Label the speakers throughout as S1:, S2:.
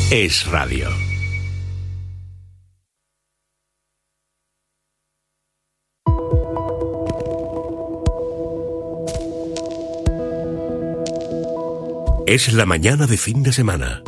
S1: Es radio. Es la mañana de fin de semana.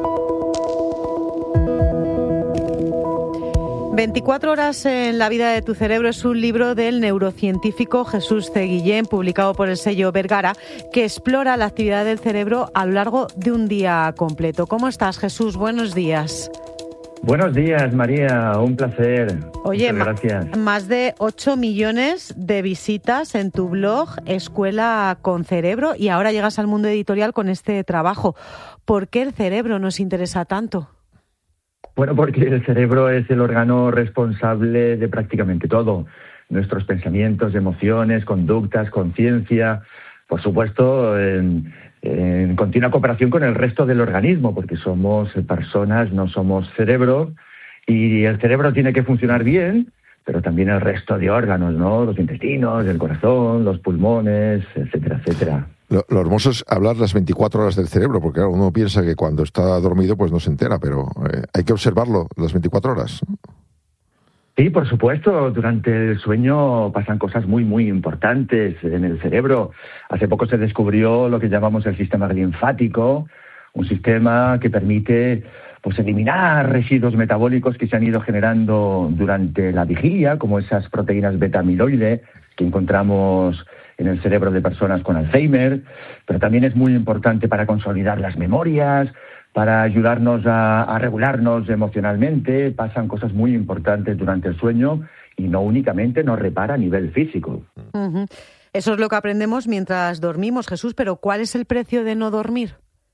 S2: 24 horas en la vida de tu cerebro es un libro del neurocientífico Jesús C. Guillén, publicado por el sello Vergara, que explora la actividad del cerebro a lo largo de un día completo. ¿Cómo estás, Jesús? Buenos días.
S3: Buenos días, María. Un placer.
S2: Oye,
S3: muchas gracias.
S2: Más de 8 millones de visitas en tu blog Escuela con Cerebro, y ahora llegas al mundo editorial con este trabajo. ¿Por qué el cerebro nos interesa tanto?
S3: Bueno, porque el cerebro es el órgano responsable de prácticamente todo. Nuestros pensamientos, emociones, conductas, conciencia, por supuesto, en continua cooperación con el resto del organismo, porque somos personas, no somos cerebro, y el cerebro tiene que funcionar bien, pero también el resto de órganos, ¿no? Los intestinos, el corazón, los pulmones, etcétera, etcétera.
S4: Lo hermoso es hablar las 24 horas del cerebro, porque claro, uno piensa que cuando está dormido pues no se entera, pero hay que observarlo las 24 horas.
S3: Sí, por supuesto. Durante el sueño pasan cosas muy, muy importantes en el cerebro. Hace poco se descubrió lo que llamamos el sistema linfático, un sistema que permite eliminar residuos metabólicos que se han ido generando durante la vigilia, como esas proteínas beta-amiloide que encontramos en el cerebro de personas con Alzheimer, pero también es muy importante para consolidar las memorias, para ayudarnos a regularnos emocionalmente. Pasan cosas muy importantes durante el sueño y no únicamente nos repara a nivel físico.
S2: Uh-huh. Eso es lo que aprendemos mientras dormimos, Jesús, pero ¿cuál es el precio de no dormir?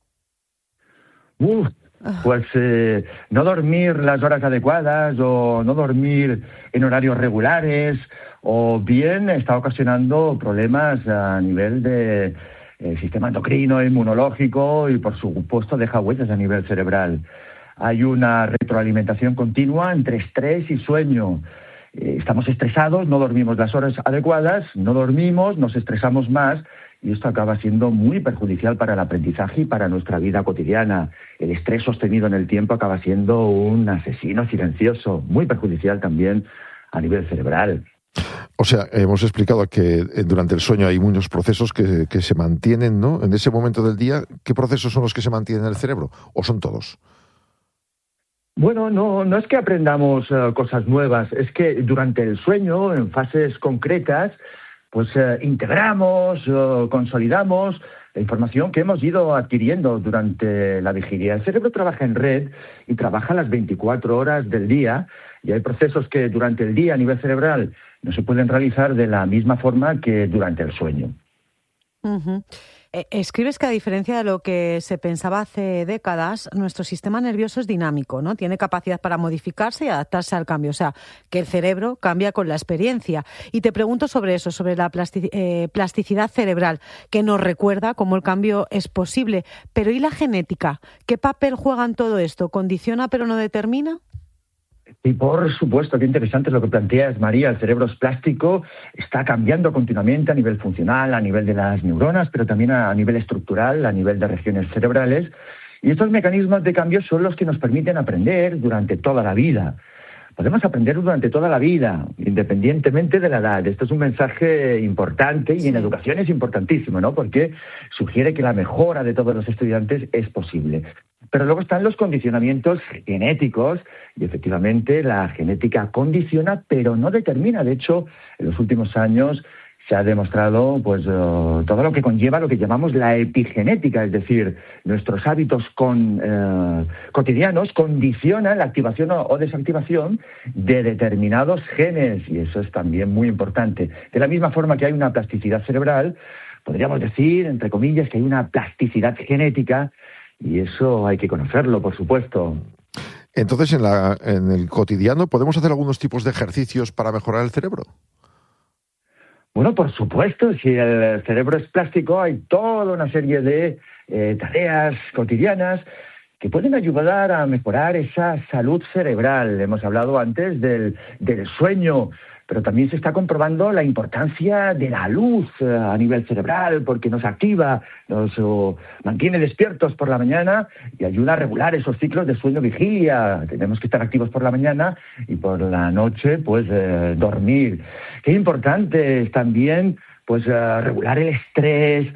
S3: Pues no dormir las horas adecuadas o no dormir en horarios regulares, o bien está ocasionando problemas a nivel de sistema endocrino, inmunológico, y por supuesto deja huellas a nivel cerebral. Hay una retroalimentación continua entre estrés y sueño. Estamos estresados, no dormimos las horas adecuadas, no dormimos, nos estresamos más, y esto acaba siendo muy perjudicial para el aprendizaje y para nuestra vida cotidiana. El estrés sostenido en el tiempo acaba siendo un asesino silencioso, muy perjudicial también a nivel cerebral.
S4: O sea, hemos explicado que durante el sueño hay muchos procesos que se mantienen, ¿no? En ese momento del día, ¿qué procesos son los que se mantienen en el cerebro? ¿O son todos?
S3: Bueno, no es que aprendamos cosas nuevas, es que durante el sueño, en fases concretas, integramos, consolidamos la información que hemos ido adquiriendo durante la vigilia. El cerebro trabaja en red y trabaja las 24 horas del día, y hay procesos que durante el día a nivel cerebral no se pueden realizar de la misma forma que durante el sueño.
S2: Uh-huh. Escribes que, a diferencia de lo que se pensaba hace décadas, nuestro sistema nervioso es dinámico, ¿no? Tiene capacidad para modificarse y adaptarse al cambio. O sea, que el cerebro cambia con la experiencia. Y te pregunto sobre eso, sobre la plasticidad cerebral, que nos recuerda cómo el cambio es posible. Pero ¿y la genética? ¿Qué papel juega en todo esto? ¿Condiciona pero no determina?
S3: Y por supuesto, qué interesante es lo que planteas, María. El cerebro es plástico, está cambiando continuamente a nivel funcional, a nivel de las neuronas, pero también a nivel estructural, a nivel de regiones cerebrales. Y estos mecanismos de cambio son los que nos permiten aprender durante toda la vida. Podemos aprender durante toda la vida, independientemente de la edad. Esto es un mensaje importante y en educación es importantísimo, ¿no? Porque sugiere que la mejora de todos los estudiantes es posible. Pero luego están los condicionamientos genéticos, y efectivamente la genética condiciona, pero no determina. De hecho, en los últimos años se ha demostrado todo lo que conlleva lo que llamamos la epigenética, es decir, nuestros hábitos cotidianos condicionan la activación o desactivación de determinados genes, y eso es también muy importante. De la misma forma que hay una plasticidad cerebral, podríamos decir, entre comillas, que hay una plasticidad genética, y eso hay que conocerlo, por supuesto.
S4: Entonces, en el cotidiano, ¿podemos hacer algunos tipos de ejercicios para mejorar el cerebro?
S3: Bueno, por supuesto, si el cerebro es plástico, hay toda una serie de tareas cotidianas que pueden ayudar a mejorar esa salud cerebral. Hemos hablado antes del sueño. pero también se está comprobando la importancia de la luz a nivel cerebral, porque nos activa, nos mantiene despiertos por la mañana y ayuda a regular esos ciclos de sueño-vigilia. Tenemos que estar activos por la mañana y por la noche, pues, dormir. Qué importante es también regular el estrés,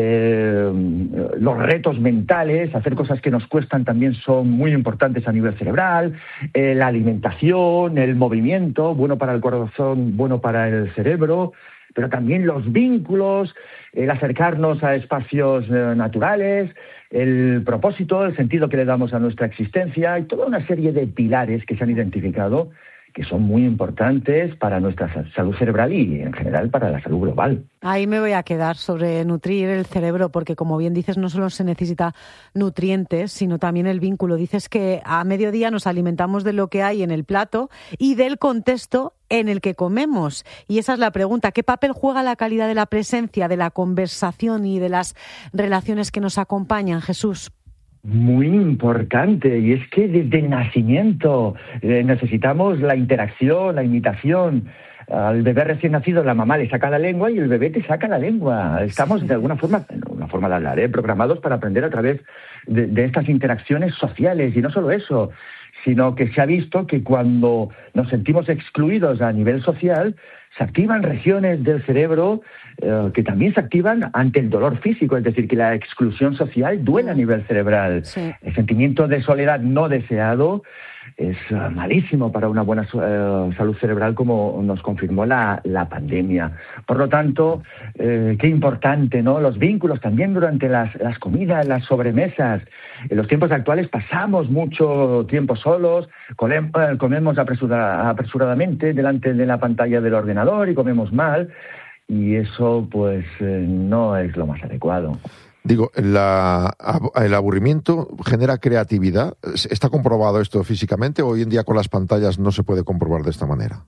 S3: los retos mentales, hacer cosas que nos cuestan también son muy importantes a nivel cerebral, la alimentación, el movimiento, bueno para el corazón, bueno para el cerebro, pero también los vínculos, el acercarnos a espacios naturales, el propósito, el sentido que le damos a nuestra existencia y toda una serie de pilares que se han identificado que son muy importantes para nuestra salud cerebral y, en general, para la salud global.
S2: Ahí me voy a quedar sobre nutrir el cerebro, porque, como bien dices, no solo se necesita nutrientes, sino también el vínculo. Dices que a mediodía nos alimentamos de lo que hay en el plato y del contexto en el que comemos. Y esa es la pregunta: ¿qué papel juega la calidad de la presencia, de la conversación y de las relaciones que nos acompañan, Jesús?
S3: Muy importante, y es que desde el nacimiento necesitamos la interacción, la imitación. Al bebé recién nacido la mamá le saca la lengua y el bebé te saca la lengua. Estamos de alguna forma, una forma de hablar, programados para aprender a través de estas interacciones sociales. Y no solo eso, sino que se ha visto que cuando nos sentimos excluidos a nivel social, se activan regiones del cerebro que también se activan ante el dolor físico, es decir, que la exclusión social duele a nivel cerebral. Sí. El sentimiento de soledad no deseado es malísimo para una buena salud cerebral, como nos confirmó la pandemia. Por lo tanto, qué importante, ¿no? Los vínculos también durante las comidas, las sobremesas. En los tiempos actuales pasamos mucho tiempo solos, comemos apresuradamente delante de la pantalla del ordenador y comemos mal, y eso pues no es lo más adecuado.
S4: Digo, el aburrimiento genera creatividad. ¿Está comprobado esto físicamente? ¿Hoy en día con las pantallas no se puede comprobar de esta manera?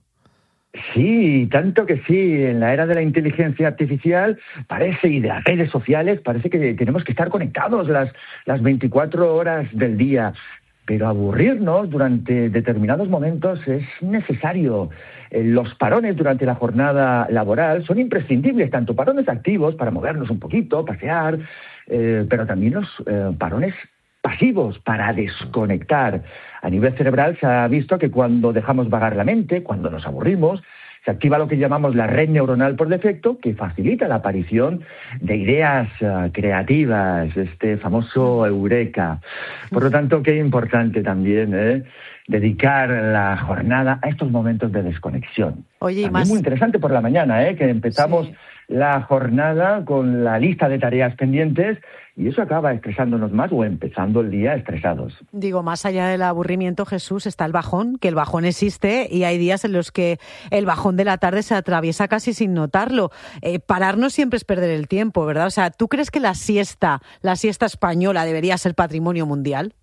S3: Sí, tanto que sí. En la era de la inteligencia artificial y de las redes sociales parece que tenemos que estar conectados las 24 horas del día. Pero aburrirnos durante determinados momentos es necesario. Los parones durante la jornada laboral son imprescindibles, tanto parones activos para movernos un poquito, pasear, pero también los parones pasivos para desconectar. A nivel cerebral se ha visto que cuando dejamos vagar la mente, cuando nos aburrimos, se activa lo que llamamos la red neuronal por defecto, que facilita la aparición de ideas creativas, este famoso eureka. Por lo tanto, qué importante también dedicar la jornada a estos momentos de desconexión.
S2: Oye,
S3: y más muy interesante por la mañana, que empezamos la jornada con la lista de tareas pendientes, y eso acaba estresándonos más o empezando el día estresados.
S2: Digo, más allá del aburrimiento, Jesús, está el bajón, que el bajón existe y hay días en los que el bajón de la tarde se atraviesa casi sin notarlo. Pararnos siempre es perder el tiempo, ¿verdad? O sea, ¿tú crees que la siesta española debería ser patrimonio mundial?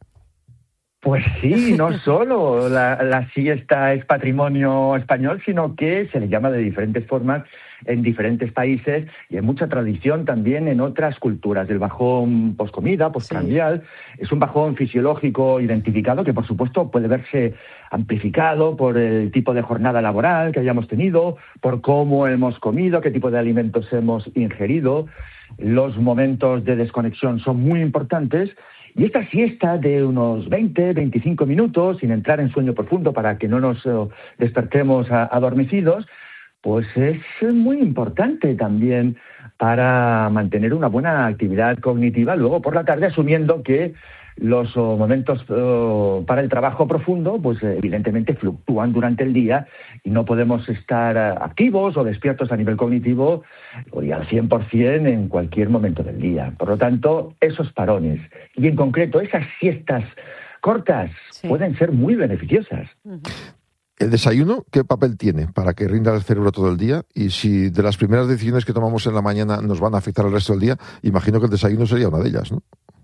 S3: Pues sí, no solo la siesta es patrimonio español, sino que se le llama de diferentes formas en diferentes países, y hay mucha tradición también en otras culturas. El bajón poscomida, postprandial, es un bajón fisiológico identificado que, por supuesto, puede verse amplificado por el tipo de jornada laboral que hayamos tenido, por cómo hemos comido, qué tipo de alimentos hemos ingerido. Los momentos de desconexión son muy importantes. Y esta siesta de unos 20, 25 minutos, sin entrar en sueño profundo para que no nos despertemos adormecidos, pues es muy importante también para mantener una buena actividad cognitiva luego por la tarde, asumiendo que los momentos para el trabajo profundo, pues evidentemente fluctúan durante el día y no podemos estar activos o despiertos a nivel cognitivo y al 100% en cualquier momento del día. Por lo tanto, esos parones y en concreto esas siestas cortas pueden ser muy beneficiosas.
S2: Uh-huh.
S4: ¿El desayuno qué papel tiene para que rinda el cerebro todo el día? Y si de las primeras decisiones que tomamos en la mañana nos van a afectar el resto del día, imagino que el desayuno sería una de ellas, ¿no?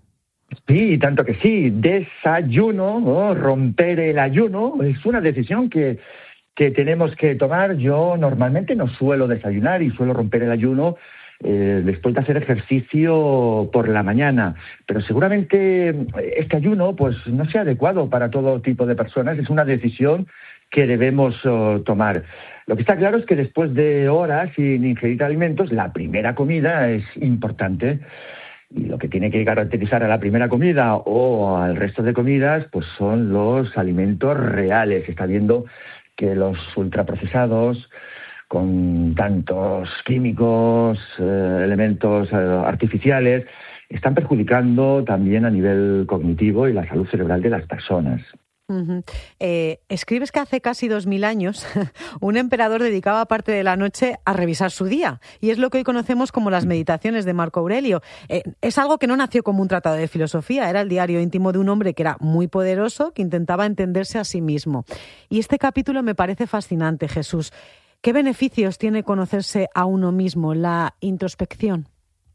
S3: Sí, tanto que sí. Desayuno, romper el ayuno, es una decisión que tenemos que tomar. Yo normalmente no suelo desayunar y suelo romper el ayuno después de hacer ejercicio por la mañana. Pero seguramente este ayuno pues no sea adecuado para todo tipo de personas. Es una decisión que debemos tomar. Lo que está claro es que después de horas sin ingerir alimentos, la primera comida es importante. Y lo que tiene que caracterizar a la primera comida o al resto de comidas, pues son los alimentos reales. Se está viendo que los ultraprocesados, con tantos químicos, elementos artificiales, están perjudicando también a nivel cognitivo y la salud cerebral de las personas.
S2: Uh-huh. Escribes que hace casi 2000 años un emperador dedicaba parte de la noche a revisar su día, y es lo que hoy conocemos como las meditaciones de Marco Aurelio. Es algo que no nació como un tratado de filosofía, era el diario íntimo de un hombre que era muy poderoso, que intentaba entenderse a sí mismo. Y este capítulo me parece fascinante, Jesús. ¿Qué beneficios tiene conocerse a uno mismo, la introspección?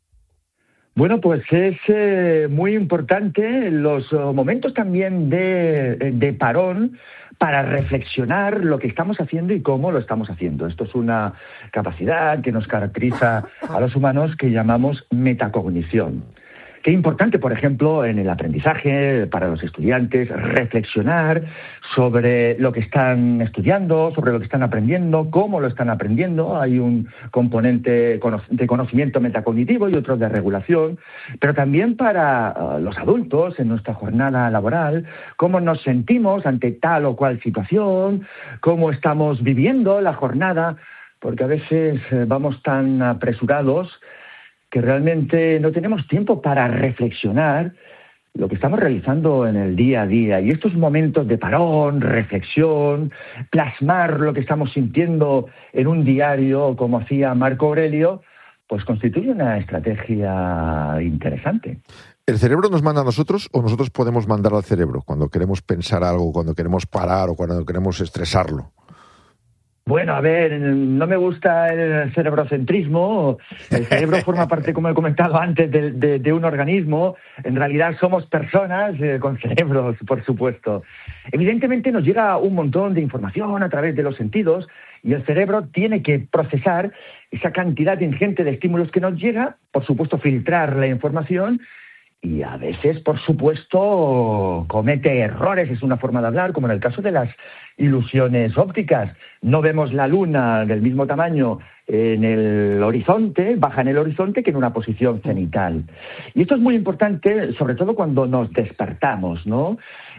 S3: Bueno, pues es muy importante los momentos también de parón para reflexionar lo que estamos haciendo y cómo lo estamos haciendo. Esto es una capacidad que nos caracteriza a los humanos que llamamos metacognición. Qué importante, por ejemplo, en el aprendizaje para los estudiantes, reflexionar sobre lo que están estudiando, sobre lo que están aprendiendo, cómo lo están aprendiendo. Hay un componente de conocimiento metacognitivo y otro de regulación, pero también para los adultos en nuestra jornada laboral, cómo nos sentimos ante tal o cual situación, cómo estamos viviendo la jornada, porque a veces vamos tan apresurados que realmente no tenemos tiempo para reflexionar lo que estamos realizando en el día a día. Y estos momentos de parón, reflexión, plasmar lo que estamos sintiendo en un diario, como hacía Marco Aurelio, pues constituye una estrategia interesante.
S4: ¿El cerebro nos manda a nosotros o nosotros podemos mandar al cerebro cuando queremos pensar algo, cuando queremos parar o cuando queremos estresarlo?
S3: Bueno, a ver, no me gusta el cerebrocentrismo. El cerebro forma parte, como he comentado antes, de un organismo. En realidad somos personas con cerebros, por supuesto. Evidentemente nos llega un montón de información a través de los sentidos y el cerebro tiene que procesar esa cantidad ingente de estímulos que nos llega, por supuesto filtrar la información y a veces, por supuesto, comete errores, es una forma de hablar, como en el caso de las ilusiones ópticas. No vemos la luna del mismo tamaño en el horizonte, baja en el horizonte, que en una posición cenital. Y esto es muy importante, sobre todo cuando nos despertamos, ¿no?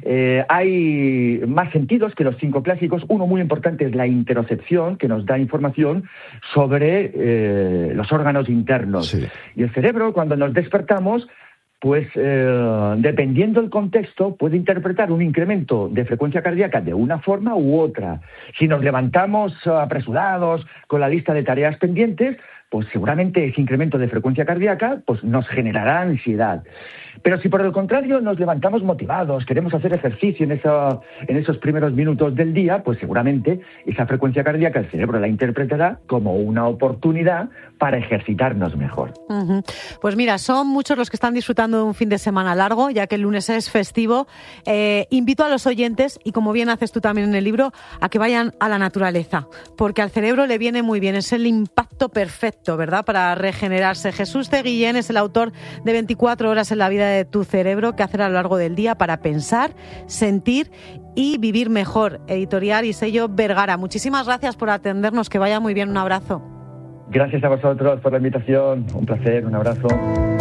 S3: Hay más sentidos que los 5 clásicos. Uno muy importante es la interocepción, que nos da información sobre los órganos internos. Sí. Y el cerebro, cuando nos despertamos, pues dependiendo del contexto, puede interpretar un incremento de frecuencia cardíaca de una forma u otra. Si nos levantamos apresurados con la lista de tareas pendientes, pues seguramente ese incremento de frecuencia cardíaca pues nos generará ansiedad. Pero si por el contrario nos levantamos motivados, queremos hacer ejercicio en esos primeros minutos del día, pues seguramente esa frecuencia cardíaca el cerebro la interpretará como una oportunidad para ejercitarnos mejor.
S2: Uh-huh. Pues mira, son muchos los que están disfrutando de un fin de semana largo, ya que el lunes es festivo. Invito a los oyentes, y como bien haces tú también en el libro, a que vayan a la naturaleza, porque al cerebro le viene muy bien, es el impacto perfecto, ¿verdad?, para regenerarse. Jesús C. Guillén es el autor de 24 horas en la vida de tu cerebro, que hacer a lo largo del día para pensar, sentir y vivir mejor. Editorial y sello Vergara. Muchísimas gracias por atendernos, que vaya muy bien, un abrazo.
S3: Gracias a vosotros por la invitación, un placer, un abrazo.